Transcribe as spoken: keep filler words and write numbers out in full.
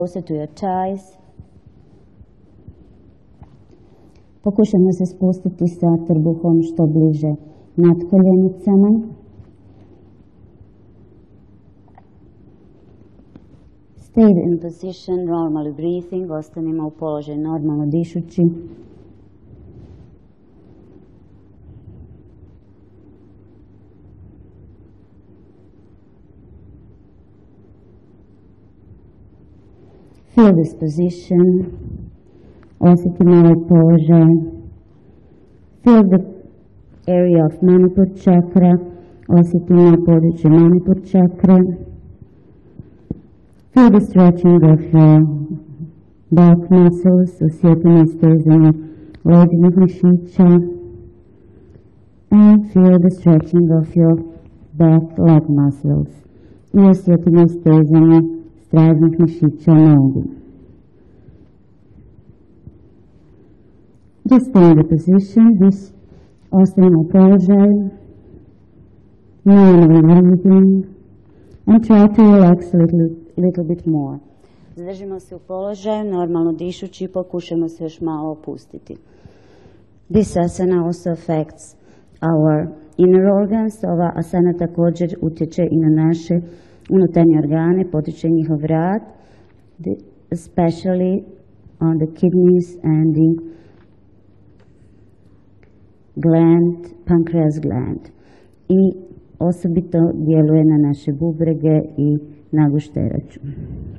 closer to your thighs. Pokušajmo se spustiti sa trbuhom što bliže nad koljenicama. Stay in position, normally breathing, ostanimo u položaju normalno dišući. Feel this position, osjetimo ovaj položaj. Feel the area of Manipur chakra, osjetimo područje Manipur chakra. Feel the stretching of your back muscles, osjetimo stezanje leđnih mišića. And feel the stretching of your back leg muscles. I osjetimo stezanje straznih mišića nogu. Just stay in the position, this ostanimo u položaju, normally breathing, and try to relax a little, little bit more. Zadržimo se u položaju, normalno dišući i pokušamo se još malo opustiti. This asana also affects our inner organs. Ova asana također utječe i na naše unutarnje organe, potiče njihov rad, especially on the kidneys and the gland, pancreas gland. I osobito djeluje na naše bubrege i na gušteraču.